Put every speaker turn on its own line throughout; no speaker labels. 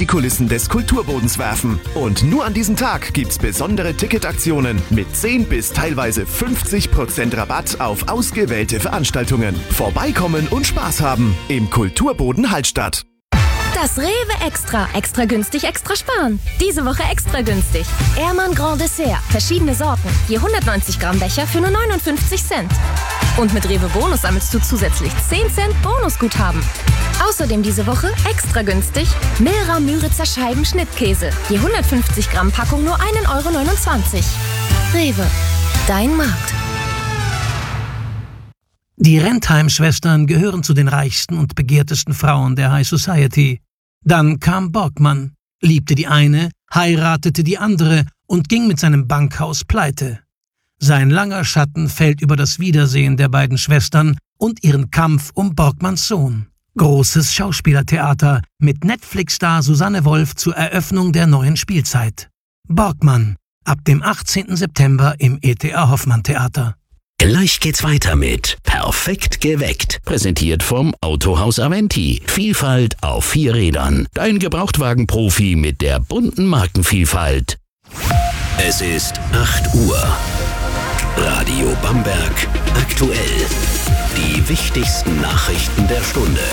die Kulissen des Kulturbodens werfen. Und nur an diesem Tag gibt's besondere Ticketaktionen mit 10 bis teilweise 50% Rabatt auf ausgewählte Veranstaltungen. Vorbeikommen und Spaß haben im Kulturboden Hallstatt.
Das Rewe Extra. Extra günstig, extra sparen. Diese Woche extra günstig. Ehrmann Grand Dessert. Verschiedene Sorten. Je 190 Gramm Becher für nur 59 Cent. Und mit Rewe Bonus sammelst du zusätzlich 10 Cent Bonusguthaben. Außerdem diese Woche extra günstig Milra Müritzer Scheiben Schnittkäse. Je 150 Gramm Packung nur 1,29 Euro. Rewe. Dein Markt.
Die Rentheim-Schwestern gehören zu den reichsten und begehrtesten Frauen der High Society. Dann kam Borgmann, liebte die eine, heiratete die andere und ging mit seinem Bankhaus pleite. Sein langer Schatten fällt über das Wiedersehen der beiden Schwestern und ihren Kampf um Borgmanns Sohn. Großes Schauspielertheater mit Netflix-Star Susanne Wolf zur Eröffnung der neuen Spielzeit. Borgmann, ab dem 18. September im ETH Hoffmann Theater.
Gleich geht's weiter mit Perfekt geweckt. Präsentiert vom Autohaus Aventi. Vielfalt auf 4 Rädern. Dein Gebrauchtwagenprofi mit der bunten Markenvielfalt. Es ist 8 Uhr. Radio Bamberg aktuell. Die wichtigsten Nachrichten der Stunde.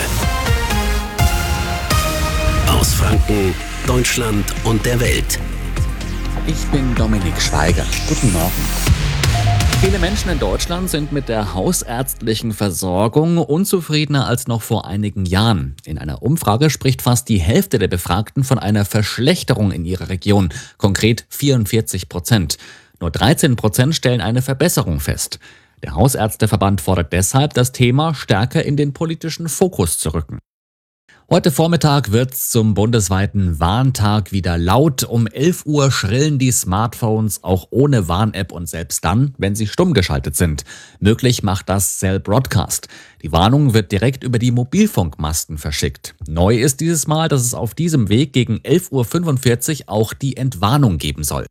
Aus Franken, Deutschland und der Welt.
Ich bin Dominik Schweiger. Guten Morgen. Viele Menschen in Deutschland sind mit der hausärztlichen Versorgung unzufriedener als noch vor einigen Jahren. In einer Umfrage spricht fast die Hälfte der Befragten von einer Verschlechterung in ihrer Region, konkret 44%. Nur 13% stellen eine Verbesserung fest. Der Hausärzteverband fordert deshalb, das Thema stärker in den politischen Fokus zu rücken. Heute Vormittag wird's zum bundesweiten Warntag wieder laut. Um 11 Uhr schrillen die Smartphones auch ohne Warn-App und selbst dann, wenn sie stumm geschaltet sind. Möglich macht das Cell Broadcast. Die Warnung wird direkt über die Mobilfunkmasten verschickt. Neu ist dieses Mal, dass es auf diesem Weg gegen 11.45 Uhr auch die Entwarnung geben soll.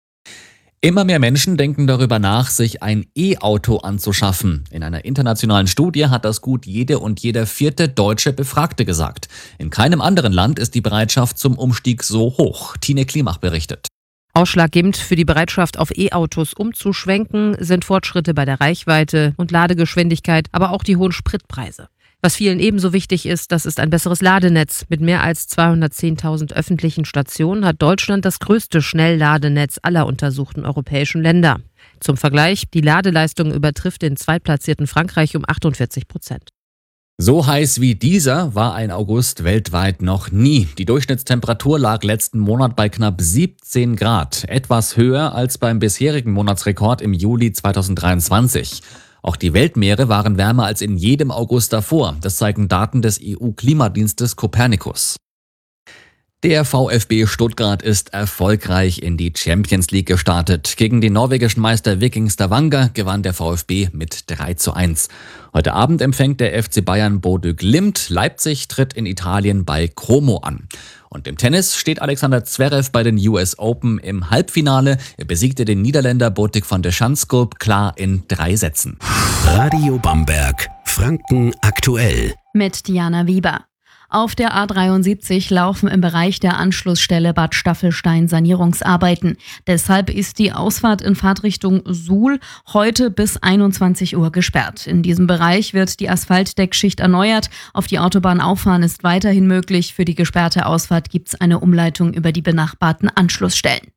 Immer mehr Menschen denken darüber nach, sich ein E-Auto anzuschaffen. In einer internationalen Studie hat das gut jede und jeder 4. deutsche Befragte gesagt. In keinem anderen Land ist die Bereitschaft zum Umstieg so hoch. Tine Klimach berichtet.
Ausschlaggebend für die Bereitschaft, auf E-Autos umzuschwenken, sind Fortschritte bei der Reichweite und Ladegeschwindigkeit, aber auch die hohen Spritpreise. Was vielen ebenso wichtig ist, das ist ein besseres Ladenetz. Mit mehr als 210.000 öffentlichen Stationen hat Deutschland das größte Schnellladenetz aller untersuchten europäischen Länder. Zum Vergleich, die Ladeleistung übertrifft den zweitplatzierten Frankreich um 48%.
So heiß wie dieser war ein August weltweit noch nie. Die Durchschnittstemperatur lag letzten Monat bei knapp 17 Grad, etwas höher als beim bisherigen Monatsrekord im Juli 2023. Auch die Weltmeere waren wärmer als in jedem August davor. Das zeigen Daten des EU-Klimadienstes Copernicus. Der VfB Stuttgart ist erfolgreich in die Champions League gestartet. Gegen den norwegischen Meister Viking Stavanger gewann der VfB mit 3:1. Heute Abend empfängt der FC Bayern Bodø Glimt. Leipzig tritt in Italien bei Como an. Und im Tennis steht Alexander Zverev bei den US Open im Halbfinale. Er besiegte den Niederländer Botic van de Schanskop klar in 3 Sätzen.
Radio Bamberg, Franken aktuell.
Mit Diana Wieber. Auf der A73 laufen im Bereich der Anschlussstelle Bad Staffelstein Sanierungsarbeiten. Deshalb ist die Ausfahrt in Fahrtrichtung Suhl heute bis 21 Uhr gesperrt. In diesem Bereich wird die Asphaltdeckschicht erneuert. Auf die Autobahn auffahren ist weiterhin möglich. Für die gesperrte Ausfahrt gibt es eine Umleitung über die benachbarten Anschlussstellen.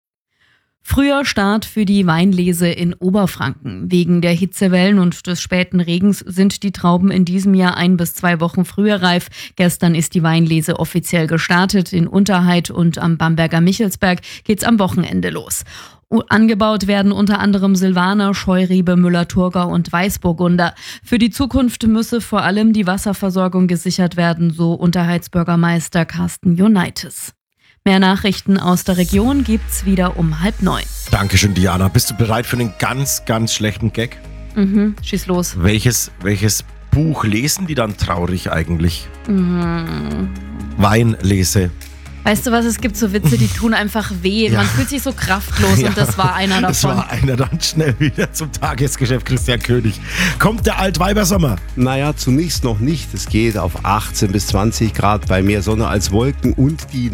Früher Start für die Weinlese in Oberfranken. Wegen der Hitzewellen und des späten Regens sind die Trauben in diesem Jahr 1 bis 2 Wochen früher reif. Gestern ist die Weinlese offiziell gestartet. In Unterheit und am Bamberger Michelsberg geht's am Wochenende los. Angebaut werden unter anderem Silvaner, Scheurebe, Müller-Thurgau und Weißburgunder. Für die Zukunft müsse vor allem die Wasserversorgung gesichert werden, so Unterheitsbürgermeister Carsten Jonitis. Mehr Nachrichten aus der Region gibt's wieder um 8:30.
Dankeschön, Diana. Bist du bereit für einen ganz, ganz schlechten Gag?
Schieß los.
Welches Buch lesen die dann traurig eigentlich? Weinlese.
Weißt du was, es gibt so Witze, die tun einfach weh.
Ja.
Man fühlt sich so kraftlos und das war einer davon.
Das war einer, dann schnell wieder zum Tagesgeschäft. Christian König. Kommt der Altweibersommer?
Naja, zunächst noch nicht. Es geht auf 18 bis 20 Grad bei mehr Sonne als Wolken und die